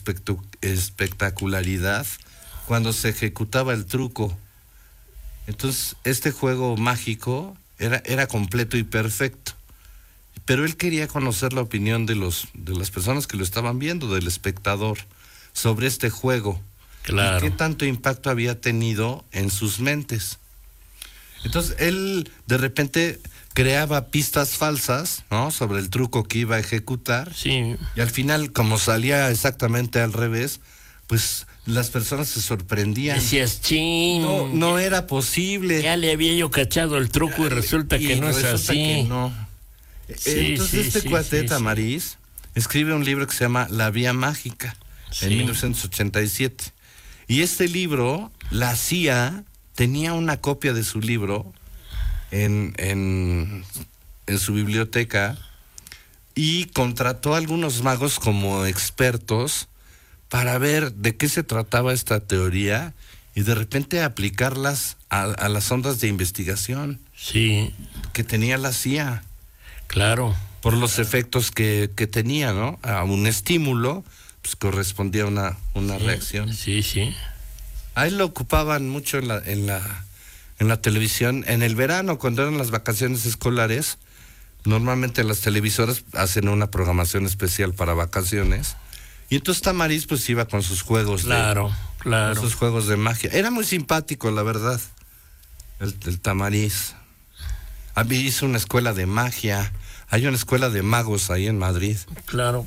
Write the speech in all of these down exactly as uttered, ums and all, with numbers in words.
espectu- espectacularidad cuando se ejecutaba el truco. Entonces, este juego mágico era, era completo y perfecto. Pero él quería conocer la opinión de los de las personas que lo estaban viendo, del espectador, sobre este juego. Claro. Y qué tanto impacto había tenido en sus mentes. Entonces, él de repente creaba pistas falsas, ¿no?, sobre el truco que iba a ejecutar. Sí. Y al final, como salía exactamente al revés, pues las personas se sorprendían. Decías, ching. No, no era posible. Ya le había yo cachado el truco y resulta Y que no resulta es así. que no. Sí, Entonces sí, este sí, cuate sí, Tamariz escribe un libro que se llama La Vía Mágica, sí, en mil novecientos ochenta y siete. Y este libro, la C I A tenía una copia de su libro en, en, en su biblioteca y contrató a algunos magos como expertos para ver de qué se trataba esta teoría y de repente aplicarlas a, a las ondas de investigación Sí, que tenía la C I A. claro. Por los efectos que, que tenía, ¿no? A un estímulo, pues correspondía una, una Sí, reacción. Sí, sí. Ahí lo ocupaban mucho en la, en la, en la televisión. En el verano, cuando eran las vacaciones escolares, normalmente las televisoras hacen una programación especial para vacaciones. Y entonces Tamariz pues iba con sus juegos Claro, de, claro. con sus juegos de magia. Era muy simpático, la verdad, el, el Tamariz. A mí hizo una escuela de magia. Hay una escuela de magos ahí en Madrid. Claro.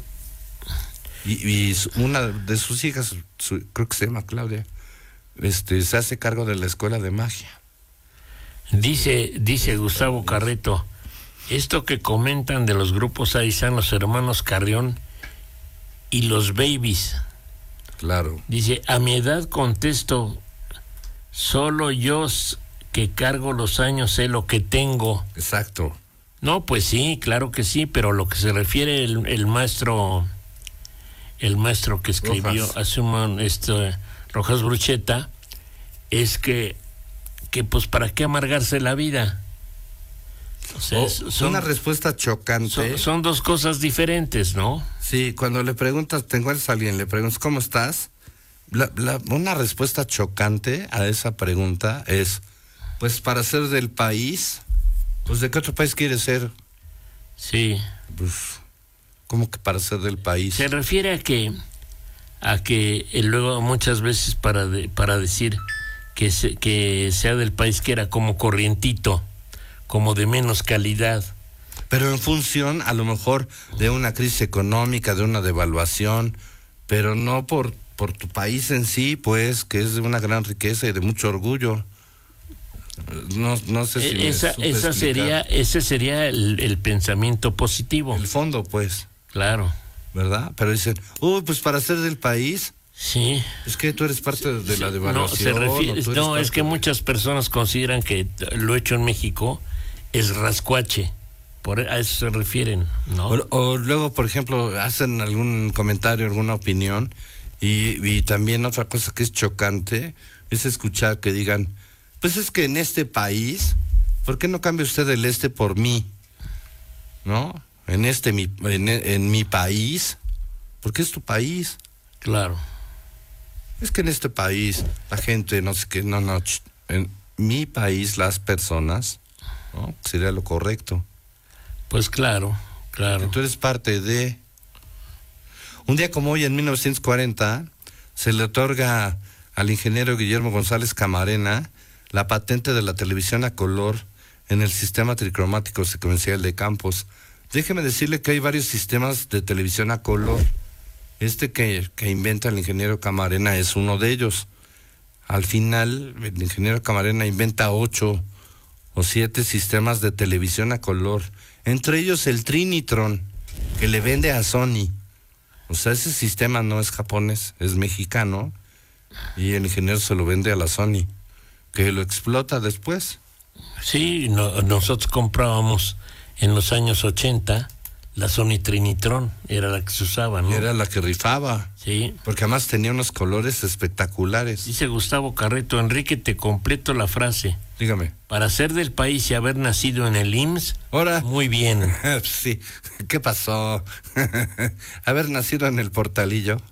Y, y su- una de sus hijas, su- creo que se llama Claudia, este, se hace cargo de la escuela de magia. Dice, dice Gustavo Carreto, esto que comentan de los grupos ahí están los hermanos Carrión y los Babies. Claro. Dice, a mi edad contesto, solo yo s- que cargo los años sé lo que tengo. Exacto. No, pues sí, claro que sí, pero lo que se refiere el, el maestro, el maestro que escribió Rojas. hace un mon- este, Rojas Brucheta, es que, que pues para qué amargarse la vida. O sea, O- es- son, una respuesta chocante. son, son dos cosas diferentes, ¿no? Sí, cuando le preguntas, te encuentras a alguien, le preguntas, ¿cómo estás? La, la- una respuesta chocante a esa pregunta es, pues para ser del país, pues ¿de qué otro país quieres ser? Sí. Pues, ¿cómo que para ser del país? Se refiere a que a que eh, luego muchas veces para de- para decir que se, que sea del país que era como corrientito, como de menos calidad. Pero en función, a lo mejor, de una crisis económica, de una devaluación, pero no por, por tu país en sí, pues, que es de una gran riqueza y de mucho orgullo. No, no sé si Eh, me esa supe esa explicar. sería ese sería el, el pensamiento positivo. El fondo, pues, Claro. ¿verdad? Pero dicen, uy, pues para ser del país, Sí. es que tú eres parte de la No, devaluación. se refiere, o tú eres no, es parte que de- muchas personas consideran que t- lo hecho en México es rascuache. Por a eso se refieren, ¿no? O, o luego, por ejemplo, hacen algún comentario, alguna opinión, y, y también otra cosa que es chocante es escuchar que digan, pues es que en este país, ¿por qué no cambia usted el este por mí? ¿No? En este, mi, en, en mi país, porque es tu país. Claro. Es que en este país la gente, no sé qué, no, no, ch- en mi país las personas, ¿no? Sería lo correcto. Pues claro, claro. Tú eres parte de... Un día como hoy, en mil novecientos cuarenta, se le otorga al ingeniero Guillermo González Camarena la patente de la televisión a color en el sistema tricromático secuencial de campos. Déjeme decirle que hay varios sistemas de televisión a color. Este que, que inventa el ingeniero Camarena es uno de ellos. Al final, el ingeniero Camarena inventa ocho o siete sistemas de televisión a color, entre ellos el Trinitron, que le vende a Sony. O sea, ese sistema no es japonés, es mexicano, y el ingeniero se lo vende a la Sony, que lo explota después. Sí, no- nosotros comprábamos en los años ochenta la Sony Trinitron, era la que se usaba, ¿no? Era la que rifaba, Sí. porque además tenía unos colores espectaculares. Dice Gustavo Carreto, Enrique, te completo la frase. Dígame. Para ser del país y haber nacido en el I M S S, Ahora. muy bien. Sí, ¿qué pasó? Haber nacido en el Portalillo.